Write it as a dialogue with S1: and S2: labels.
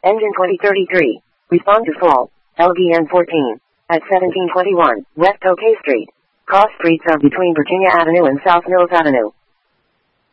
S1: Engine 2033. Respond to fall. LVN 14. At 1721 West OK Street. Cross streets are between Virginia Avenue and South Mills Avenue.